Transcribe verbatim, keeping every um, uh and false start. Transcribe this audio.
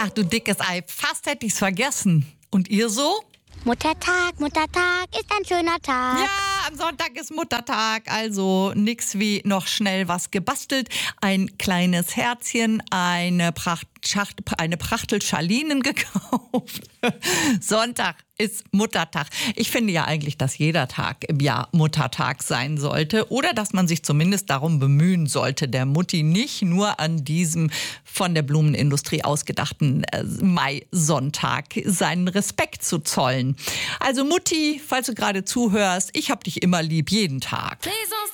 Ach du dickes Ei, fast hätte ich's vergessen. Und ihr so? Muttertag, Muttertag ist ein schöner Tag. Ja, am Sonntag ist Muttertag, also nix wie noch schnell was gebastelt. Ein kleines Herzchen, eine, Pracht, Schacht, eine Prachtel Schalinen gekauft. Sonntag ist Muttertag. Ich finde ja eigentlich, dass jeder Tag im Jahr Muttertag sein sollte oder dass man sich zumindest darum bemühen sollte, der Mutti nicht nur an diesem von der Blumenindustrie ausgedachten äh, Mai-Sonntag seinen Respekt zu zollen. Also Mutti, falls du gerade zuhörst, ich hab dich immer lieb, jeden Tag. Please don't